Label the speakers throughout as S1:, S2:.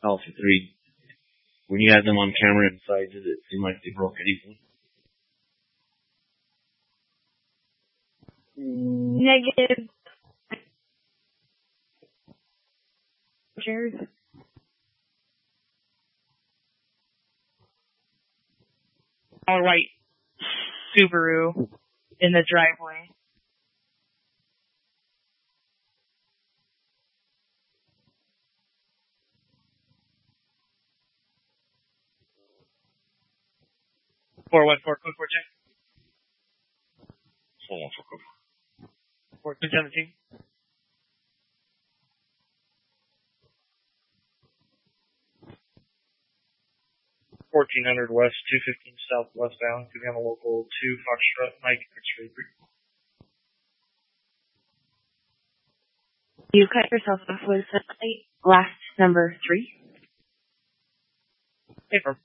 S1: Alpha 3. When you had them on camera inside, did it seem like they broke anything?
S2: Negative. Chairs. All white Subaru in the driveway. Code 4 check.
S1: 414 code.
S2: 1417.
S3: 1400 West, 215 Southwest bound. Could be on the local 2 Foxtrot Mike X-ray.
S2: You cut yourself off with last number 3.
S3: Paper.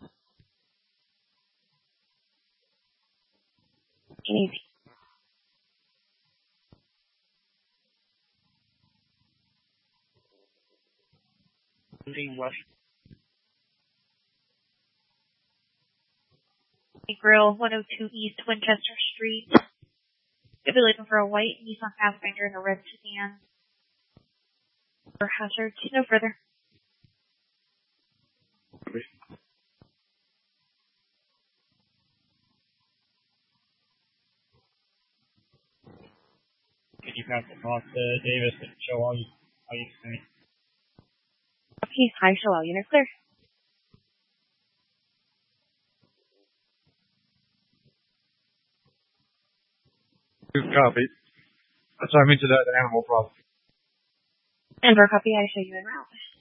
S2: Easy.
S3: West.
S2: Grill, 102 East Winchester Street. You'll be looking for a white Nissan Pathfinder and a red sedan. For hazards, no further.
S3: Can you pass it off to Davis and show all you see?
S2: Okay, hi, show all units clear.
S3: Copy. Sorry, I meant to the animal problem.
S2: And for a copy, I show you en route.